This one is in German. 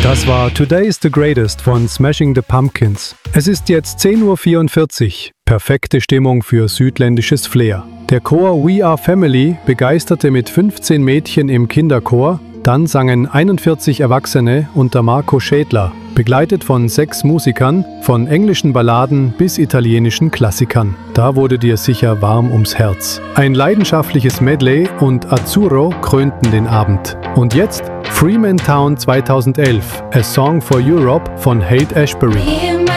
Das war Today is the Greatest von Smashing the Pumpkins. Es ist jetzt 10:44 Uhr. Perfekte Stimmung für südländisches Flair. Der Chor We Are Family begeisterte mit 15 Mädchen im Kinderchor. Dann sangen 41 Erwachsene unter Marco Schädler, begleitet von 6 Musikern, von englischen Balladen bis italienischen Klassikern. Da wurde dir sicher warm ums Herz. Ein leidenschaftliches Medley und Azzurro krönten den Abend. Und jetzt Freeman Town 2011, A Song for Europe von Haight Ashbury.